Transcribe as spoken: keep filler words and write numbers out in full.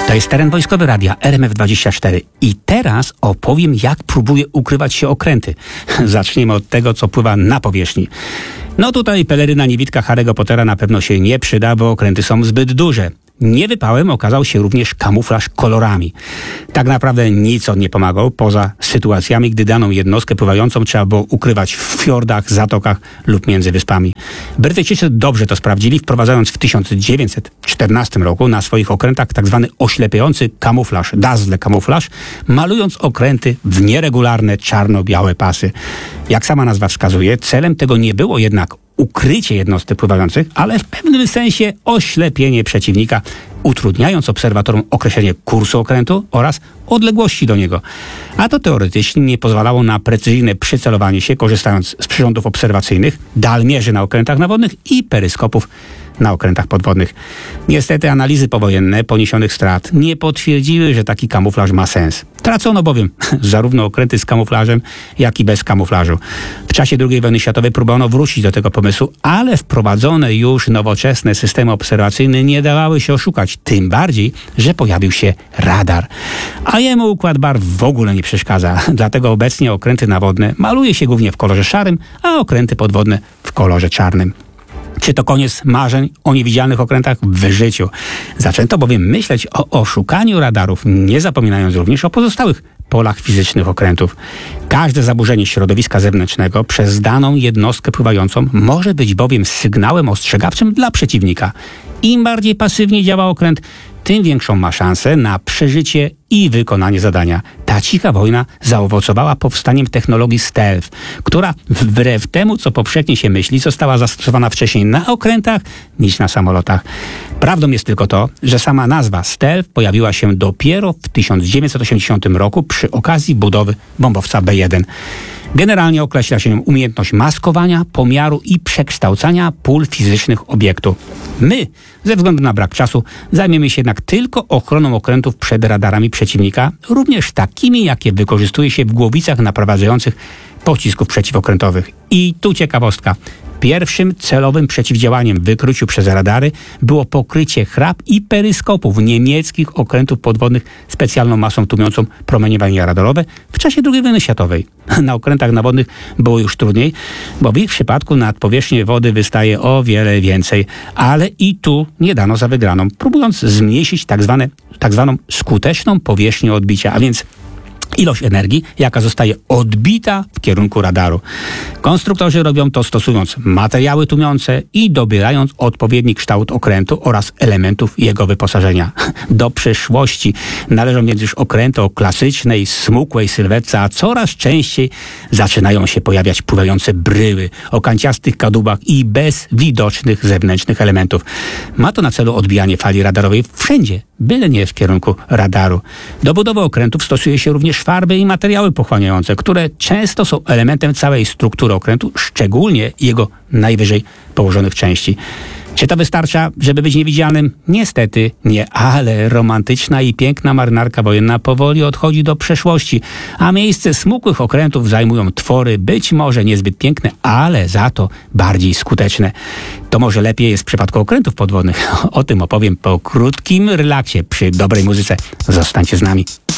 To jest teren wojskowy radia R M F dwadzieścia cztery i teraz opowiem, jak próbuje ukrywać się okręty. Zaczniemy od tego, co pływa na powierzchni. No tutaj peleryna niewidka Harry'ego Pottera na pewno się nie przyda, bo okręty są zbyt duże. Niewypałem okazał się również kamuflaż kolorami. Tak naprawdę nic on nie pomagał, poza sytuacjami, gdy daną jednostkę pływającą trzeba było ukrywać w fiordach, zatokach lub między wyspami. Brytyjczycy dobrze to sprawdzili, wprowadzając w tysiąc dziewięćset czternastym roku na swoich okrętach tzw. oślepiający kamuflaż, dazzle kamuflaż, malując okręty w nieregularne czarno-białe pasy. Jak sama nazwa wskazuje, celem tego nie było jednak ukrycie jednostek pływających, ale w pewnym sensie oślepienie przeciwnika, utrudniając obserwatorom określenie kursu okrętu oraz odległości do niego. A to teoretycznie nie pozwalało na precyzyjne przycelowanie się, korzystając z przyrządów obserwacyjnych, dalmierzy na okrętach nawodnych i peryskopów na okrętach podwodnych. Niestety analizy powojenne poniesionych strat nie potwierdziły, że taki kamuflaż ma sens. Tracono bowiem zarówno okręty z kamuflażem, jak i bez kamuflażu. W czasie drugiej wojny światowej próbowano wrócić do tego pomysłu, ale wprowadzone już nowoczesne systemy obserwacyjne nie dawały się oszukać. Tym bardziej, że pojawił się radar. A jemu układ barw w ogóle nie przeszkadza. Dlatego obecnie okręty nawodne maluje się głównie w kolorze szarym, a okręty podwodne w kolorze czarnym. Czy to koniec marzeń o niewidzialnych okrętach w życiu? Zaczęto bowiem myśleć o oszukaniu radarów, nie zapominając również o pozostałych polach fizycznych okrętów. Każde zaburzenie środowiska zewnętrznego przez daną jednostkę pływającą może być bowiem sygnałem ostrzegawczym dla przeciwnika. Im bardziej pasywnie działa okręt, tym większą ma szansę na przeżycie i wykonanie zadania. Ta cicha wojna zaowocowała powstaniem technologii stealth, która wbrew temu, co powszechnie się myśli, została zastosowana wcześniej na okrętach niż na samolotach. Prawdą jest tylko to, że sama nazwa stealth pojawiła się dopiero w tysiąc dziewięćset osiemdziesiątym roku przy okazji budowy bombowca B jeden. Generalnie określa się umiejętność maskowania, pomiaru i przekształcania pól fizycznych obiektu. My, ze względu na brak czasu, zajmiemy się jednak tylko ochroną okrętów przed radarami przeciwnika, również takimi, jakie wykorzystuje się w głowicach naprowadzających pocisków przeciwokrętowych. I tu ciekawostka. Pierwszym celowym przeciwdziałaniem wykryciu przez radary było pokrycie chrap i peryskopów niemieckich okrętów podwodnych specjalną masą tłumiącą promieniowanie radarowe w czasie drugiej wojny światowej. Na okrętach nawodnych było już trudniej, bo w ich przypadku nad powierzchnię wody wystaje o wiele więcej, ale i tu nie dano za wygraną, próbując zmniejszyć tak zwane, tak zwaną skuteczną powierzchnię odbicia, a więc ilość energii, jaka zostaje odbita w kierunku radaru. Konstruktorzy robią to stosując materiały tłumiące i dobierając odpowiedni kształt okrętu oraz elementów jego wyposażenia. Do przyszłości należą więc już okręty o klasycznej, smukłej sylwetce, a coraz częściej zaczynają się pojawiać pływające bryły o kanciastych kadłubach i bez widocznych zewnętrznych elementów. Ma to na celu odbijanie fali radarowej wszędzie, byle nie w kierunku radaru. Do budowy okrętów stosuje się również farby i materiały pochłaniające, które często są elementem całej struktury okrętu, szczególnie jego najwyżej położonych części. Czy to wystarcza, żeby być niewidzialnym? Niestety nie, ale romantyczna i piękna marynarka wojenna powoli odchodzi do przeszłości, a miejsce smukłych okrętów zajmują twory być może niezbyt piękne, ale za to bardziej skuteczne. To może lepiej jest w przypadku okrętów podwodnych. O tym opowiem po krótkim relaksie przy dobrej muzyce. Zostańcie z nami.